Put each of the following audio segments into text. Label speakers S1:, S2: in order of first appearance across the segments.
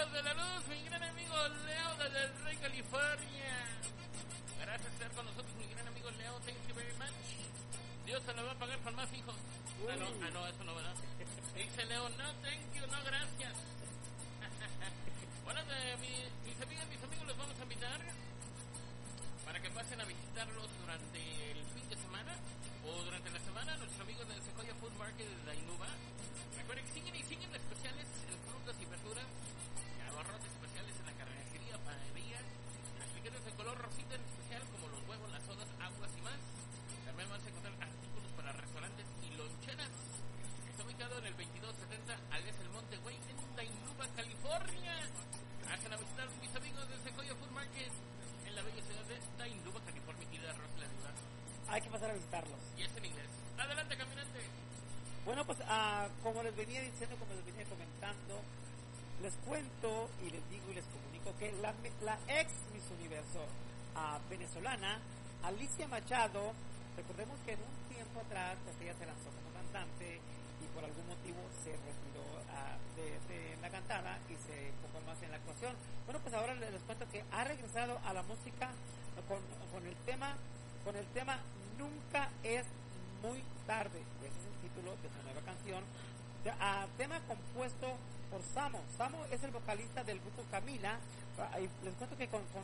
S1: hijos de la luz, mi gran amigo Leo desde el Rey, California. Gracias por estar con nosotros, mi gran amigo Leo. Thank you very much. Dios se lo va a pagar con más hijos. No, eso no, ¿verdad? Dice Leo, no, thank you, no, gracias. Bueno, mis amigas, mis amigos, los vamos a invitar para que pasen a visitarlos durante el fin de semana o durante la semana. Nuestros amigos del Sequoia Food Market de Dainuba. Recuerden que siguen especiales en frutas y verduras, abarrotes especiales en la carnicería, panadería, las piquetas de color rosita en especial, como los huevos, las sodas, aguas y más. También vas a encontrar artículos para restaurantes y loncheras. Está ubicado en el 2270 Alias El Monte Güey, en Dainuba, California. Hacen a visitar mis amigos del Sequoia Food Market en la bella ciudad de Dainuba, California, y de Rosla.
S2: Hay que pasar a visitarlos.
S1: Y es en inglés. Adelante, caminante.
S2: Bueno, pues como les venía diciendo, como les venía comentando, les cuento y les digo y les comunico que la ex Miss Universo venezolana, Alicia Machado, recordemos que en un tiempo atrás pues ella se lanzó como cantante y por algún motivo se retiró de la cantada y se enfocó más en la actuación. Bueno, pues ahora les cuento que ha regresado a la música con el tema Nunca es muy tarde. Ese es el título de su nueva canción. Tema compuesto por Samo. Samo es el vocalista del grupo Camila. Les cuento que con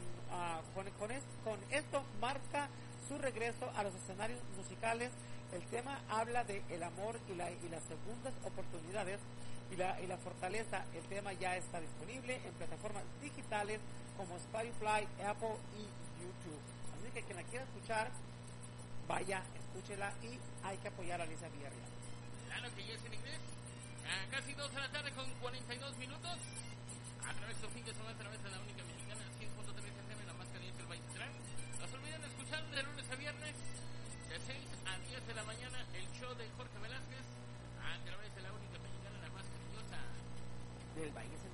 S2: esto marca su regreso a los escenarios musicales. El tema habla de el amor y las segundas oportunidades y la fortaleza. El tema ya está disponible en plataformas digitales como Spotify, Apple y YouTube. Así que quien la quiera escuchar, vaya, escúchela y hay que apoyar a Alicia Villarreal.
S1: Claro que ya es en inglés. Casi 2 de la tarde con 42 minutos. A través de fin de semana, a través de la única mexicana 100.3 FM, la más caliente del país central. No se olviden escuchar de lunes a viernes, de 6 a 10 de la mañana, el show de Jorge Velázquez. A través de la única mexicana, la más cariñosa
S2: del país central.